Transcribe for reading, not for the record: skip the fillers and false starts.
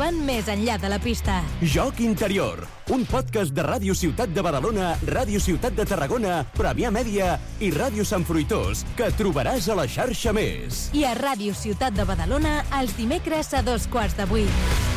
van més enllà de la pista. Joc Interior, un podcast de Ràdio Ciutat de Badalona, Ràdio Ciutat de Tarragona, Premià Mèdia i Ràdio Sant Fruitós, que trobaràs a la xarxa Més. I a Ràdio Ciutat de Badalona els dimecres a 7:15.